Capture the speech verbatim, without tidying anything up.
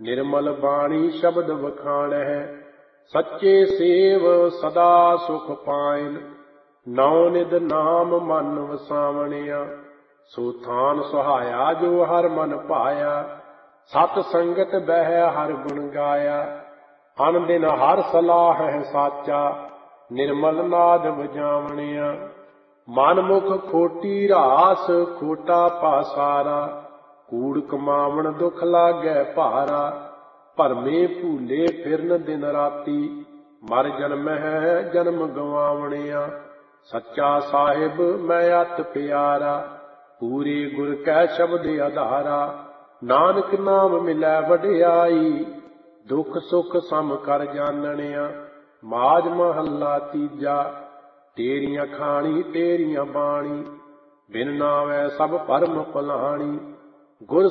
निर्मल बाणी शब्द बखान है। सच्चे सेव सदा सुख पाइन, नौ निद नाम मन वसावणिया। सो थान सुहाया जो हर मन पाया, सत संगत बह हर गुण गाया। अन दिन हर सलाह है साचा, निर्मल नाद बजावणिया। मन मुख खोटी रास खोटा पासारा, कूड़ कमावण दुख लागै भारा। भरमे भूले फिरन दिन राती, मर जन्म है जन्म गवावणिया। सच्चा साहिब मैं अत प्यारा, पूरे गुर कै शब्द आधारा। नानक नाम मिलै वडियाई, दुख सुख सम कर जानणिया। माज महला तीजा, तेरियां खाणी तेरियां बाणी। बिन नावै सब भरम भुलाणी, गुर